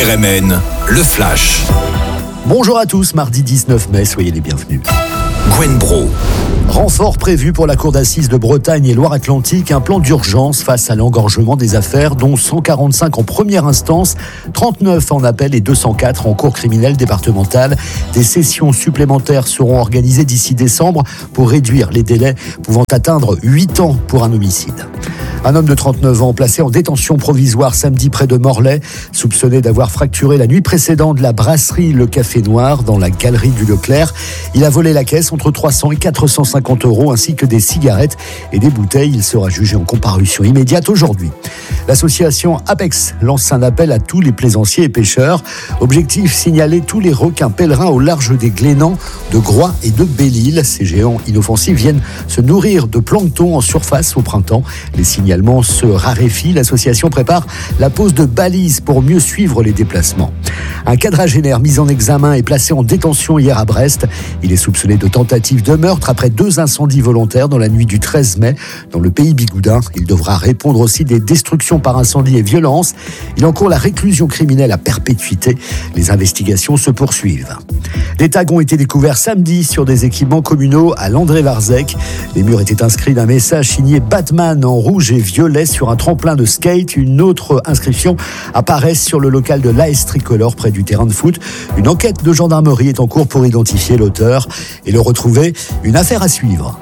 RMN, le Flash. Bonjour à tous, mardi 19 mai, soyez les bienvenus. Gwen Bro. Renfort prévu pour la Cour d'assises de Bretagne et Loire-Atlantique, un plan d'urgence face à l'engorgement des affaires, dont 145 en première instance, 39 en appel et 204 en cour criminelle départementale. Des sessions supplémentaires seront organisées d'ici décembre pour réduire les délais pouvant atteindre 8 ans pour un homicide. Un homme de 39 ans placé en détention provisoire samedi près de Morlaix, soupçonné d'avoir fracturé la nuit précédente la brasserie Le Café Noir dans la galerie du Leclerc. Il a volé la caisse entre 300 et 450 euros ainsi que des cigarettes et des bouteilles. Il sera jugé en comparution immédiate aujourd'hui. L'association Apex lance un appel à tous les plaisanciers et pêcheurs. Objectif, signaler tous les requins pèlerins au large des Glénans, de Groix et de Belle-Île. Ces géants inoffensifs viennent se nourrir de plancton en surface au printemps. Les signalements se raréfient. L'association prépare la pose de balises pour mieux suivre les déplacements. Un quadragénaire mis en examen et placé en détention hier à Brest. Il est soupçonné de tentative de meurtre après 2 incendies volontaires dans la nuit du 13 mai dans le pays bigoudin. Il devra répondre aussi des destructions par incendie et violence. Il encourt la réclusion criminelle à perpétuité. Les investigations se poursuivent. Des tags ont été découverts samedi sur des équipements communaux à Landré-Varzec. Les murs étaient inscrits d'un message signé Batman en rouge et violet sur un tremplin de skate. Une autre inscription apparaît sur le local de l'AS Tricolore près du terrain de foot. Une enquête de gendarmerie est en cours pour identifier l'auteur et le retrouver. Une affaire à suivre.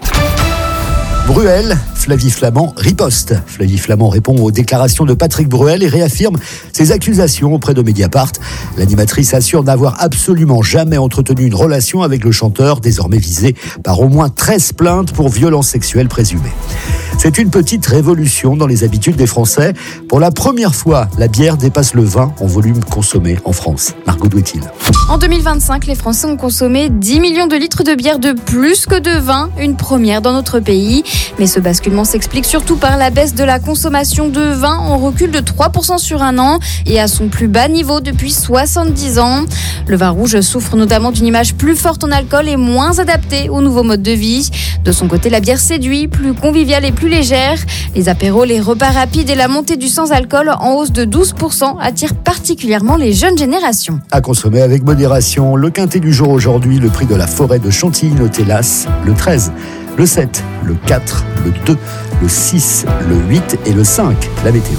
Bruel, Flavie Flament riposte. Flavie Flament répond aux déclarations de Patrick Bruel et réaffirme ses accusations auprès de Mediapart. L'animatrice assure n'avoir absolument jamais entretenu une relation avec le chanteur, désormais visé par au moins 13 plaintes pour violences sexuelles présumées. C'est une petite révolution dans les habitudes des Français. Pour la première fois, la bière dépasse le vin en volume consommé en France. Margot Douetil. En 2025, les Français ont consommé 10 millions de litres de bière de plus que de vin, une première dans notre pays. Mais ce basculement s'explique surtout par la baisse de la consommation de vin en recul de 3% sur un an et à son plus bas niveau depuis 70 ans. Le vin rouge souffre notamment d'une image plus forte en alcool et moins adaptée au nouveau mode de vie. De son côté, la bière séduit, plus conviviale et plus légère. Les apéros, les repas rapides et la montée du sans-alcool en hausse de 12% attirent particulièrement les jeunes générations. À consommer avec modération. Le quintet du jour aujourd'hui, le prix de la forêt de Chantilly noté l'As, le 13, le 7, le 4, le 2, le 6, le 8 et le 5. La météo.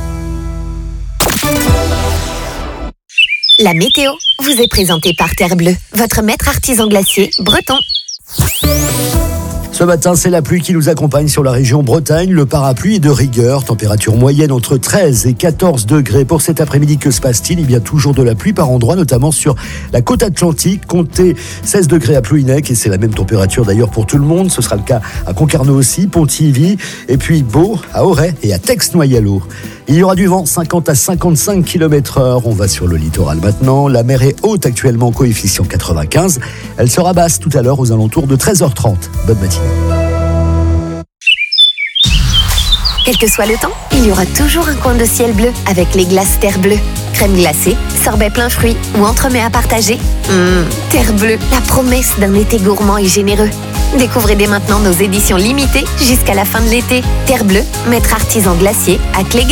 La météo vous est présentée par Terre Bleue, votre maître artisan glacier breton. Ce matin, c'est la pluie qui nous accompagne sur la région Bretagne. Le parapluie est de rigueur. Température moyenne entre 13 et 14 degrés. Pour cet après-midi, que se passe-t-il ? Il y a toujours de la pluie par endroits, notamment sur la côte atlantique. Comptez 16 degrés à Plouhinec et c'est la même température d'ailleurs pour tout le monde. Ce sera le cas à Concarneau aussi, Pontivy et puis Beau, à Auray et à Tex-Noyalo. Il y aura du vent 50 à 55 km/h. On va sur le littoral maintenant. La mer est haute actuellement, coefficient 95. Elle sera basse tout à l'heure aux alentours de 13h30. Bonne matinée. Quel que soit le temps, il y aura toujours un coin de ciel bleu avec les glaces Terre Bleue. Crème glacée, sorbet plein fruits ou entremets à partager. Terre Bleue, la promesse d'un été gourmand et généreux. Découvrez dès maintenant nos éditions limitées jusqu'à la fin de l'été. Terre Bleue, maître artisan glacier à Clé.